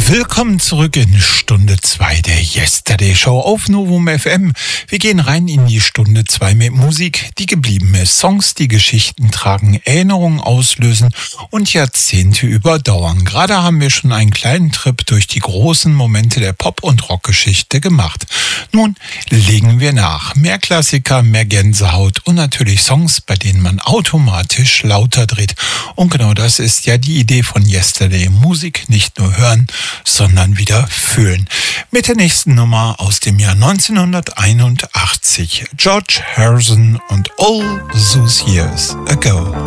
Willkommen zurück in Stunde 2 der Yesterday Show auf Novum FM. Wir gehen rein in die Stunde 2 mit Musik, die geblieben ist. Songs, die Geschichten tragen, Erinnerungen auslösen und Jahrzehnte überdauern. Gerade haben wir schon einen kleinen Trip durch die großen Momente der Pop- und Rockgeschichte gemacht. Nun legen wir nach. Mehr Klassiker, mehr Gänsehaut und natürlich Songs, bei denen man automatisch lauter dreht. Und genau das ist ja die Idee von Yesterday. Musik nicht nur hören, sondern wieder fühlen. Mit der nächsten Nummer aus dem Jahr 1981. George Harrison und All Those Years Ago.